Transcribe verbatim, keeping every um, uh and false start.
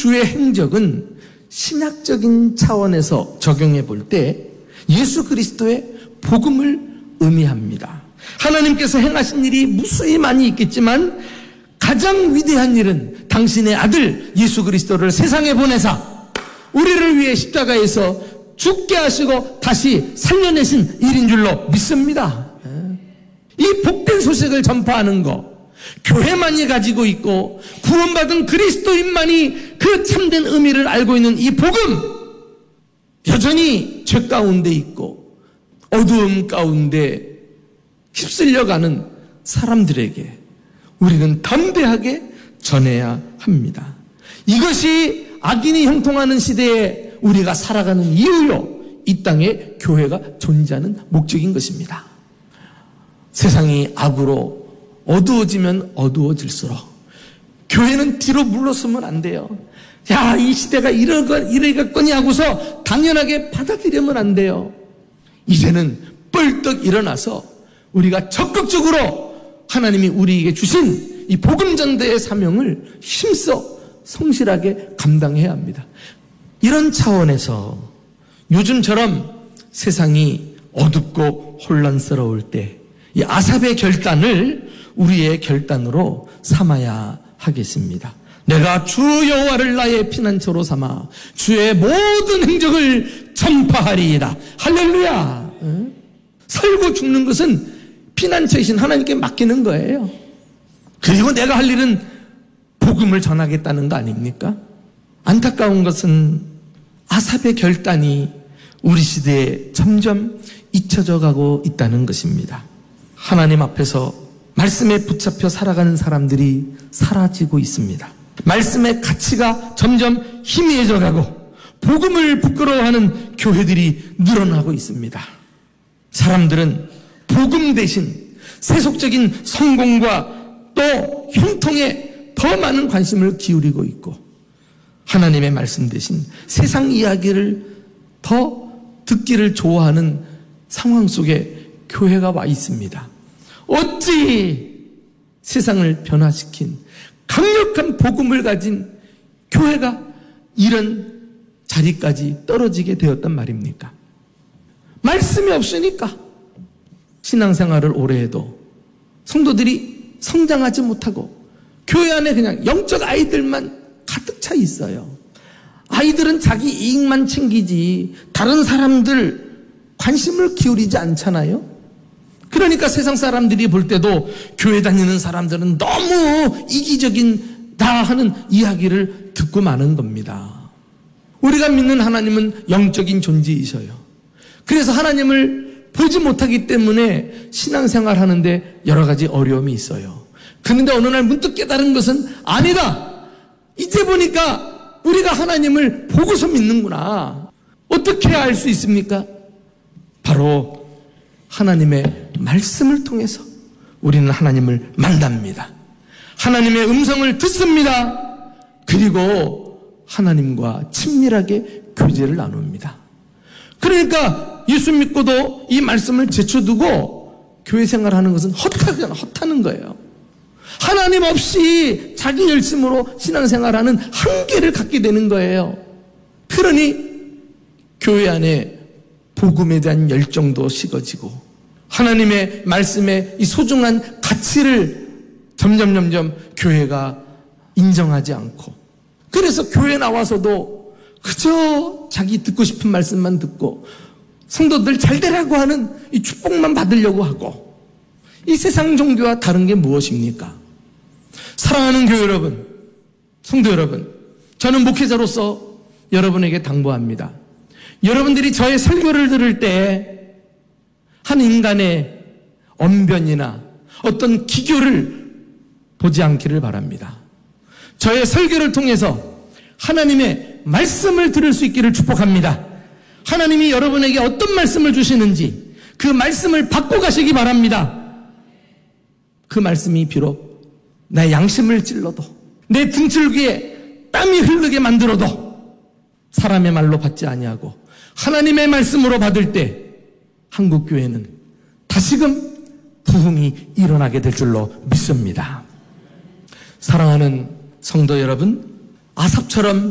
주의 행적은 신약적인 차원에서 적용해 볼 때 예수 그리스도의 복음을 의미합니다. 하나님께서 행하신 일이 무수히 많이 있겠지만 가장 위대한 일은 당신의 아들 예수 그리스도를 세상에 보내사 우리를 위해 십자가에서 죽게 하시고 다시 살려내신 일인 줄로 믿습니다. 이 복된 소식을 전파하는 것, 교회만이 가지고 있고 구원받은 그리스도인만이 그 참된 의미를 알고 있는 이 복음, 여전히 죄 가운데 있고 어두움 가운데 휩쓸려가는 사람들에게 우리는 담대하게 전해야 합니다. 이것이 악인이 형통하는 시대에 우리가 살아가는 이유요, 이 땅에 교회가 존재하는 목적인 것입니다. 세상이 악으로 어두워지면 어두워질수록 교회는 뒤로 물러서면 안 돼요. 야, 이 시대가 이러거, 이러겠거니 하고서 당연하게 받아들이면 안 돼요. 이제는 뻘떡 일어나서 우리가 적극적으로 하나님이 우리에게 주신 이 복음 전도의 사명을 힘써 성실하게 감당해야 합니다. 이런 차원에서 요즘처럼 세상이 어둡고 혼란스러울 때 이 아삽의 결단을 우리의 결단으로 삼아야 하겠습니다. 내가 주 여호와를 나의 피난처로 삼아 주의 모든 행적을 전파하리이다. 할렐루야. 살고 죽는 것은 피난처이신 하나님께 맡기는 거예요. 그리고 내가 할 일은 복음을 전하겠다는 거 아닙니까? 안타까운 것은 아삽의 결단이 우리 시대에 점점 잊혀져 가고 있다는 것입니다. 하나님 앞에서 말씀에 붙잡혀 살아가는 사람들이 사라지고 있습니다. 말씀의 가치가 점점 희미해져 가고 복음을 부끄러워하는 교회들이 늘어나고 있습니다. 사람들은 복음 대신 세속적인 성공과 또 형통에 더 많은 관심을 기울이고 있고 하나님의 말씀 대신 세상 이야기를 더 듣기를 좋아하는 상황 속에 교회가 와 있습니다. 어찌 세상을 변화시킨 강력한 복음을 가진 교회가 이런 자리까지 떨어지게 되었단 말입니까? 말씀이 없으니까 신앙생활을 오래 해도 성도들이 성장하지 못하고 교회 안에 그냥 영적 아이들만 가득 차 있어요. 아이들은 자기 이익만 챙기지 다른 사람들 관심을 기울이지 않잖아요. 그러니까 세상 사람들이 볼 때도 교회 다니는 사람들은 너무 이기적이다 하는 이야기를 듣고 마는 겁니다. 우리가 믿는 하나님은 영적인 존재이셔요. 그래서 하나님을 보지 못하기 때문에 신앙생활 하는데 여러 가지 어려움이 있어요. 그런데 어느 날 문득 깨달은 것은 아니다. 이제 보니까 우리가 하나님을 보고서 믿는구나. 어떻게 알 수 있습니까? 바로 하나님의 말씀을 통해서 우리는 하나님을 만납니다. 하나님의 음성을 듣습니다. 그리고 하나님과 친밀하게 교제를 나눕니다. 그러니까 예수 믿고도 이 말씀을 제쳐두고 교회 생활하는 것은 헛하는, 헛하는 거예요. 하나님 없이 자기 열심으로 신앙생활하는 한계를 갖게 되는 거예요. 그러니 교회 안에 복음에 대한 열정도 식어지고 하나님의 말씀의 이 소중한 가치를 점점 점점 교회가 인정하지 않고 그래서 교회 나와서도 그저 자기 듣고 싶은 말씀만 듣고 성도들 잘 되라고 하는 이 축복만 받으려고 하고 이 세상 종교와 다른 게 무엇입니까? 사랑하는 교회 여러분, 성도 여러분, 저는 목회자로서 여러분에게 당부합니다. 여러분들이 저의 설교를 들을 때 한 인간의 언변이나 어떤 기교를 보지 않기를 바랍니다. 저의 설교를 통해서 하나님의 말씀을 들을 수 있기를 축복합니다. 하나님이 여러분에게 어떤 말씀을 주시는지 그 말씀을 받고 가시기 바랍니다. 그 말씀이 비록 내 양심을 찔러도 내 등줄기에 땀이 흐르게 만들어도 사람의 말로 받지 아니하고 하나님의 말씀으로 받을 때 한국교회는 다시금 부흥이 일어나게 될 줄로 믿습니다. 사랑하는 성도 여러분, 아삽처럼